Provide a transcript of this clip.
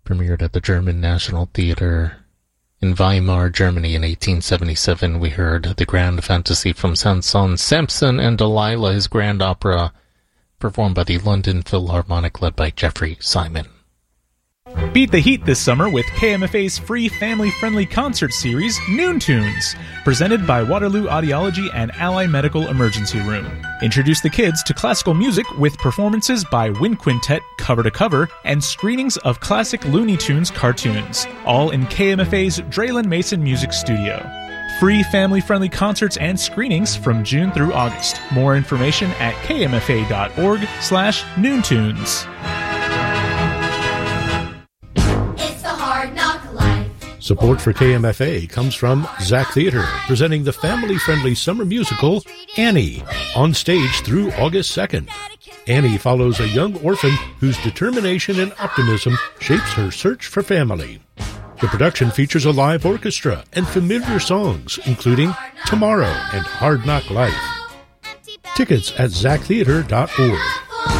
Premiered at the German National Theater in Weimar, Germany in 1877. We heard the Grand Fantasy from Saint-Saëns, Samson and Delilah, his grand opera, performed by the London Philharmonic, led by Jeffrey Simon. Beat the heat this summer with KMFA's free family-friendly concert series, Noon Tunes, presented by Waterloo Audiology and Ally Medical Emergency Room. Introduce the kids to classical music with performances by Wind Quintet cover to cover and screenings of classic Looney Tunes cartoons, all in KMFA's Draylen Mason Music Studio. Free family-friendly concerts and screenings from June through August. More information at kmfa.org/noontunes. Support for KMFA comes from Zach Theater, presenting the family-friendly summer musical, Annie, on stage through August 2nd. Annie follows a young orphan whose determination and optimism shapes her search for family. The production features a live orchestra and familiar songs, including Tomorrow and Hard Knock Life. Tickets at zachtheater.org.